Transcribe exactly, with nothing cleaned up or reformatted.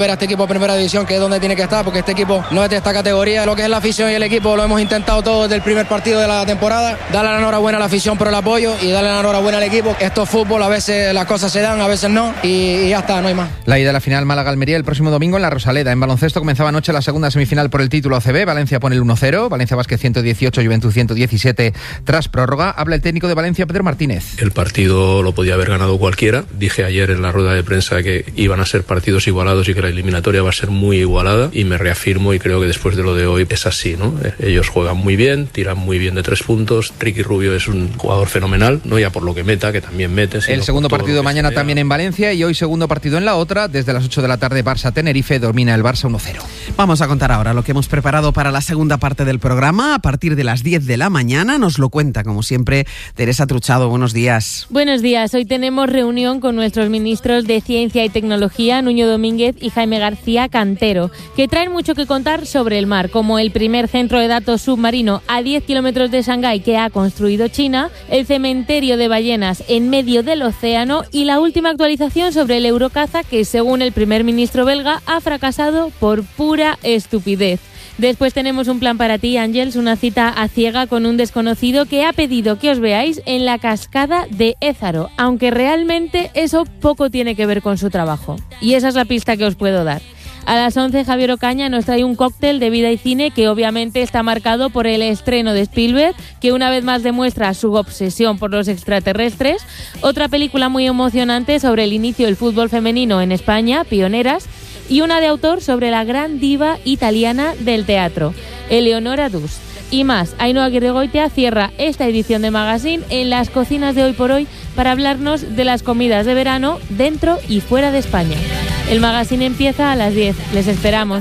ver a este equipo de primera división, que es donde tiene que estar, porque este equipo no es de esta categoría. Lo que es la afición y el equipo lo hemos intentado todo desde el primer partido de la temporada. Darle la enhorabuena a la afición por el apoyo y darle la enhorabuena al equipo. Esto es fútbol, a veces las cosas se dan, a veces no, y, y ya está, no hay más. La ida a la final Málaga-Almería el próximo domingo en la Rosaleda. En baloncesto comenzaba anoche la segunda semifinal por el título A C B. Valencia pone el uno cero, Valencia Basket ciento dieciocho, Juventud ciento diecisiete tras prórroga. Habla el técnico de Valencia, Pedro Martínez. El partido lo podía haber ganado cualquiera. Dije ayer en la rueda de prensa que iban a ser partidos igualados y que la eliminatoria va a ser muy igualada, y me reafirmo y creo que después de lo de hoy es así, ¿no? Ellos juegan muy bien, tiran muy bien de tres puntos. Ricky Rubio es un jugador fenomenal, no ya por lo que meta, que también mete. El segundo partido mañana también en Valencia, y hoy segundo partido en la otra. Desde las ocho de la tarde Barça-Tenerife, domina el Barça uno cero. Vamos a contar ahora lo que hemos preparado para la segunda parte del programa. A partir de las diez de la mañana nos lo cuenta, como siempre, Teresa Truchado. Buenos días. Buenos días. Hoy tenemos reunión con nuestros ministros de Ciencia y Tecnología, Nuño Domínguez y Jaime García Cantero, que traen mucho que contar sobre el mar, como el primer centro de datos submarino a diez kilómetros de Shanghái que ha construido China, el cementerio de ballenas en medio del océano y la última actualización sobre el Eurocaza, que según el primer ministro belga ha fracasado por pura estupidez. Después tenemos un plan para ti, Ángels, una cita a ciega con un desconocido que ha pedido que os veáis en la cascada de Ézaro, aunque realmente eso poco tiene que ver con su trabajo. Y esa es la pista que os puedo dar. A las once, Javier Ocaña nos trae un cóctel de vida y cine que obviamente está marcado por el estreno de Spielberg, que una vez más demuestra su obsesión por los extraterrestres, otra película muy emocionante sobre el inicio del fútbol femenino en España, Pioneras, y una de autor sobre la gran diva italiana del teatro, Eleonora Duse. Y más, Ainhoa Aguirregoitia cierra esta edición de Magazine en las cocinas de Hoy por Hoy para hablarnos de las comidas de verano dentro y fuera de España. El Magazine empieza a las diez. Les esperamos.